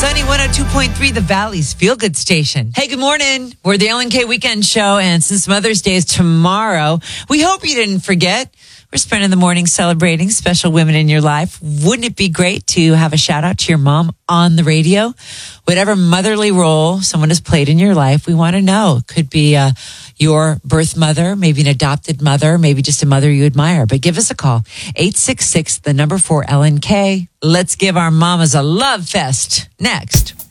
Sunny 102.3, the Valley's Feel Good Station. Hey, good morning. We're the LNK Weekend Show, and since Mother's Day is tomorrow, we hope you didn't forget. We're spending the morning celebrating special women in your life. Wouldn't it be great to have a shout out to your mom on the radio? Whatever motherly role someone has played in your life, we want to know. It could be your birth mother, maybe an adopted mother, maybe just a mother you admire. But give us a call, 866, the number 4 LNK. Let's give our mamas a love fest. Next.